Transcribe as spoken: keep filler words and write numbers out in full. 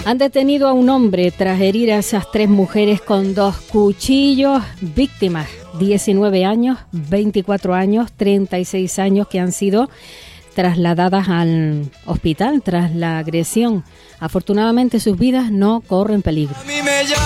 Han detenido a un hombre tras herir a esas tres mujeres con dos cuchillos. Víctimas, diecinueve años, veinticuatro años, treinta y seis años, que han sido trasladadas al hospital tras la agresión. Afortunadamente sus vidas no corren peligro.